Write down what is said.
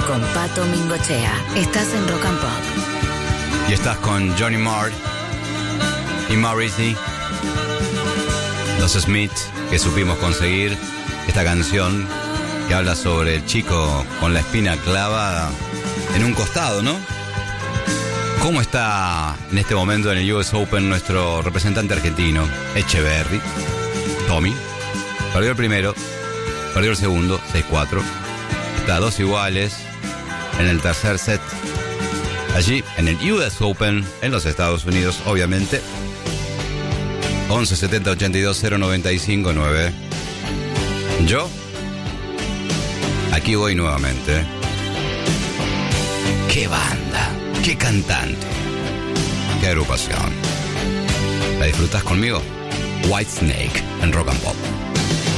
con Pato Mingochea. Estás en Rock and Pop. Y estás con Johnny Marr y Morrissey, los Smiths, que supimos conseguir esta canción que habla sobre el chico con la espina clavada en un costado, ¿no? ¿Cómo está en este momento en el US Open nuestro representante argentino, Echeverry? Tommy perdió el primero, perdió el segundo, 6-4. Está a 2 iguales en el tercer set. Allí en el US Open en los Estados Unidos, obviamente. 11 70 82 095 9. Yo aquí voy nuevamente. ¡Qué banda! ¡Qué cantante! ¡Qué agrupación! ¿La disfrutás conmigo? Whitesnake en Rock and Pop.